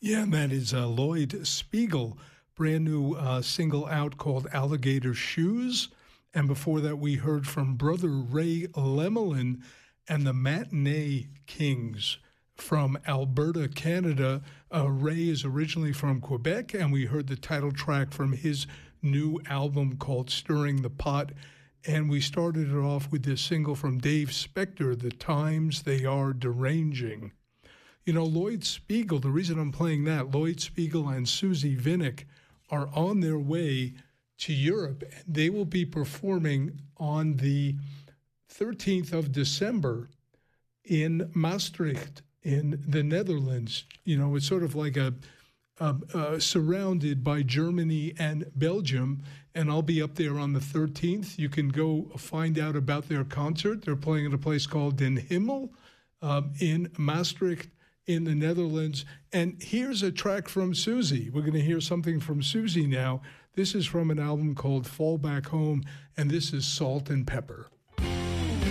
Yeah, and that is Lloyd Spiegel, brand new single out called Alligator Shoes. And before that, we heard from Brother Ray Lemelin and the Matinee Kings from Alberta, Canada. Ray is originally from Quebec, and we heard the title track from his new album called Stirring the Pot. And we started it off with this single from Dave Spector, The Times They Are Deranging. You know, Lloyd Spiegel, the reason I'm playing that, Lloyd Spiegel and Susie Vinnick are on their way to Europe. And they will be performing on the 13th of December in Maastricht in the Netherlands. You know, it's sort of like surrounded by Germany and Belgium, and I'll be up there on the 13th. You can go find out about their concert. They're playing at a place called Den Himmel in Maastricht in the Netherlands. And here's a track from Susie. We're going to hear something from Susie now. This is from an album called Fall Back Home, and this is Salt and Pepper.